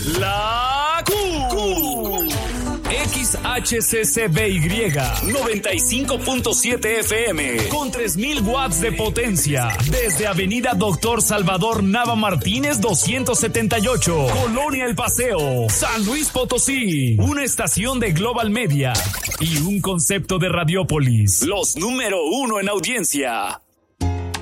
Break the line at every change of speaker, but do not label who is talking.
La Q. XHCCBY 95.7 FM con 3000 watts de potencia desde Avenida Doctor Salvador Nava Martínez 278, Colonia El Paseo, San Luis Potosí. Una estación de Global Media y un concepto de Radiópolis. Los número 1 en audiencia.